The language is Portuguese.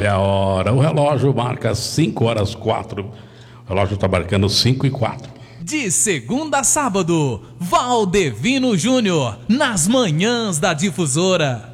a hora. O relógio marca 5h04. O relógio está marcando 5h04. De segunda a sábado, Valdevino Júnior, nas manhãs da Difusora.